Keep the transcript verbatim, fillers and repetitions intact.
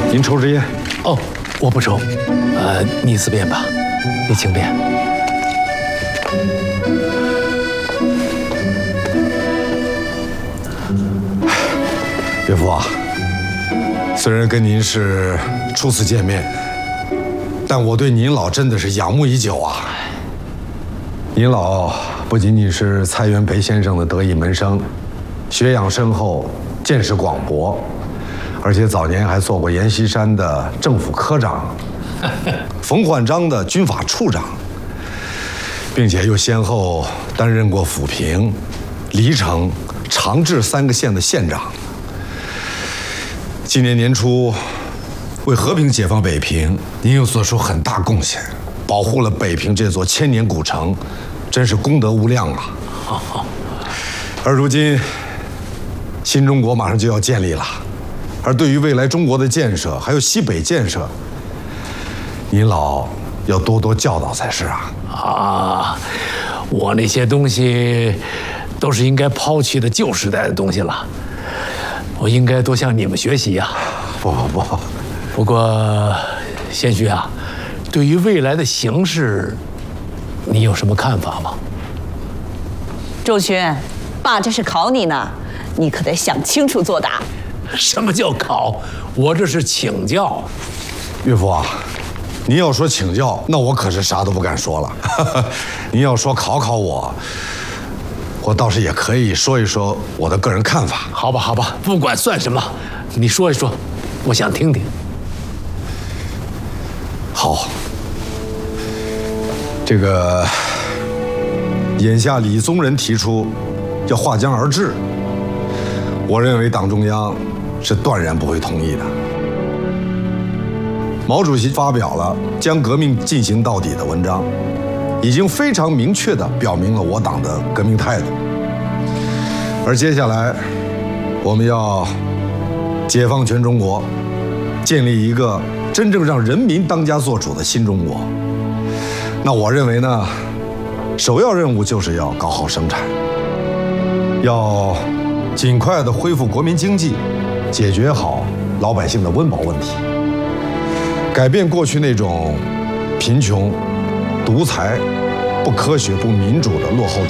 您抽支烟？ 哦，我不抽。呃，你自便吧，你请便。 岳父啊，虽然跟您是初次见面，但我对您老真的是仰慕已久啊。您老不仅仅是蔡元培先生的得意门生，学养深厚，见识广博，而且早年还做过阎锡山的政府科长，冯焕章的军法处长，并且又先后担任过抚平、黎城、长治三个县的县长。今年年初，为和平解放北平，您又做出很大贡献，保护了北平这座千年古城，真是功德无量啊！而如今，新中国马上就要建立了，而对于未来中国的建设，还有西北建设，您老要多多教导才是啊！ 啊，我那些东西都是应该抛弃的旧时代的东西了。我应该多向你们学习呀！ 不不不， 不过，贤婿啊，对于未来的形势，你有什么看法吗？ 仲勋，爸这是考你呢，你可得想清楚作答。 什么叫考？我这是请教。 岳父啊，您要说请教，那我可是啥都不敢说了。您要说考考我，我倒是也可以说一说我的个人看法。 好吧，好吧，不管算什么，你说一说，我想听听。 好，这个眼下李宗仁提出要划江而治，我认为党中央是断然不会同意的。毛主席发表了将革命进行到底的文章，已经非常明确地表明了我党的革命态度。而接下来，我们要解放全中国，建立一个真正让人民当家作主的新中国。那我认为呢，首要任务就是要搞好生产，要尽快地恢复国民经济，解决好老百姓的温饱问题，改变过去那种贫穷、独裁、不科学、不民主的落后